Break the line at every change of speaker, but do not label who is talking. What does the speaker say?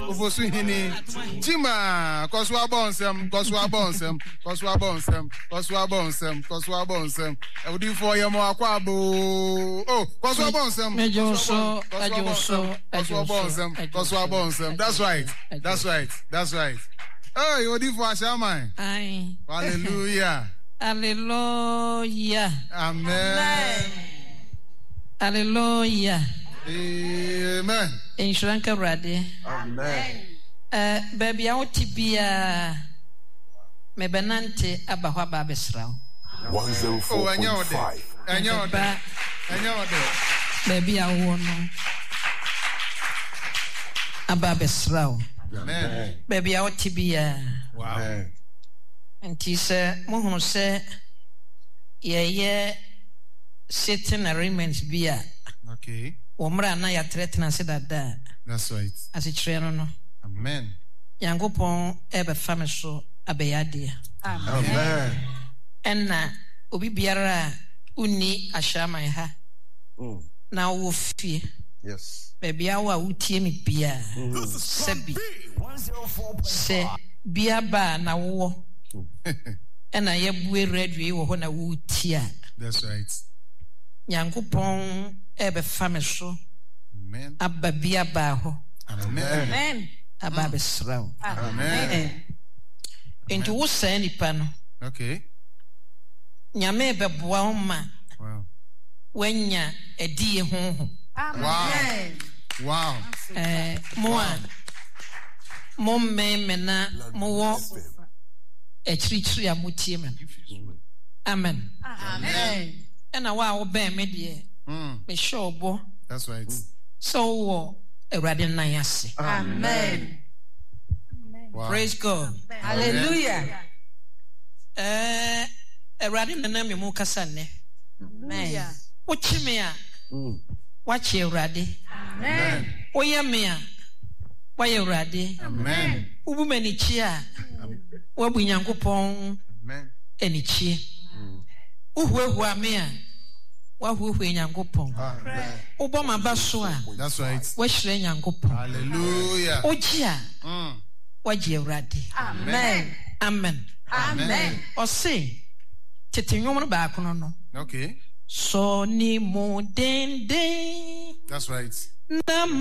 Ufosuhini. Jima. Koswa bonsem. Udi for your mo akwabo. Oh, Koswa bonsem. Koswa bonsem. That's right. Oh, you udi for Ashamai.
Aye.
Hallelujah.
Hallelujah.
Amen.
Hallelujah.
Amen.
Insuranka Rade.
Amen.
Baby, I want to be Mebenante Abahwa Babesrao.
104.5.
Baby, I want Ababesrao.
Amen.
Baby, I want to be
Wow.
and he said, Mohun said, yeah, certain arrangements be
Okay.
Omra na ya threaten said that.
That's right.
As a trainer, no.
Amen.
Yankopon ebe fame so abeyade.
Amen.
Enna obi biara uni ashama ha. Na wo fie.
Yes.
Baby awa utie mi bia. Sebi. Se bia ba na wo. Enna ye bue radio wo ho na wo utia.
That's right.
Yankopon ebe fame so.
Amen.
Abba bia ba ho.
Amen.
Abba besraw.
Amen.
Into wo say nipa no.
Okay.
Nyame beboa ho ma.
Wow.
Wenya edi ho.
Wow.
Mo mena mo wo echirichiri amutie me. Amen. Ena wa wo ben me de me sure bo.
That's right.
So wo Erade nan yase.
Amen.
Wow.
Praise God.
Hallelujah.
Erade nan me mu kasa ne.
Amen.
Wo chime a wa che Erade.
Amen.
Wo ye me a wa ye Erade.
Amen.
Ubu mani chi a wa bu Nyankopon
Amen.
eni chi. Uhuahua me a wa huahua Nyankopon. Ubo maba so a
That's right.
wa hire Nyankopon.
Hallelujah.
Oji a wa je Erade.
Amen.
Amen.
Amen.
Ose tete nwom no ba kono no.
Okay.
So ni mo den den
That's right.
na